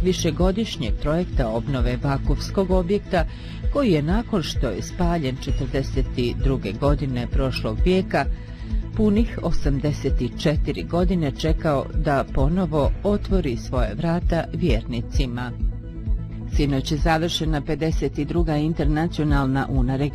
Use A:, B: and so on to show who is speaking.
A: višegodišnjeg projekta obnove Vakufskog objekta, koji je nakon što je spaljen 42. godine prošlog vijeka, punih 84 godine čekao da ponovo otvori svoje vrata vjernicima. Sinoć je završena 52. internacionalna UNA